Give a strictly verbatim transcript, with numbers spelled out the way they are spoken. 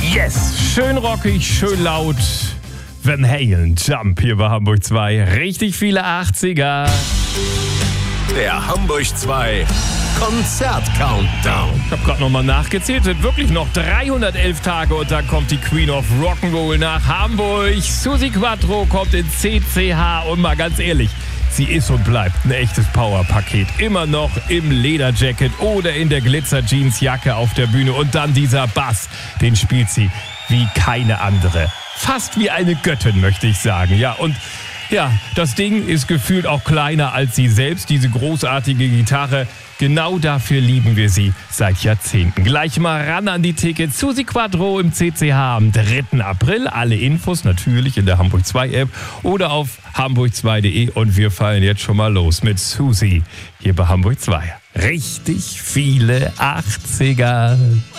Yes, schön rockig, schön laut. Van Halen, Jump hier bei Hamburg zwei. Richtig viele achtziger. Der Hamburg zwei Konzert-Countdown. Ich habe gerade nochmal nachgezählt, sind wirklich noch dreihundertelf Tage und dann kommt die Queen of Rock'n'Roll nach Hamburg. Suzi Quatro kommt in C C H und mal ganz ehrlich, sie ist und bleibt ein echtes Powerpaket. Immer noch im Lederjacket oder in der Glitzer-Jeans-Jacke auf der Bühne. Und dann dieser Bass, den spielt sie wie keine andere. Fast wie eine Göttin, möchte ich sagen. Ja, und ja, das Ding ist gefühlt auch kleiner als sie selbst, diese großartige Gitarre. Genau dafür lieben wir sie seit Jahrzehnten. Gleich mal ran an die Tickets. Suzi Quatro im C C H am dritten April. Alle Infos natürlich in der Hamburg zwei App oder auf hamburg zwei punkt de. Und wir fallen jetzt schon mal los mit Suzi hier bei Hamburg zwei. Richtig viele achtziger.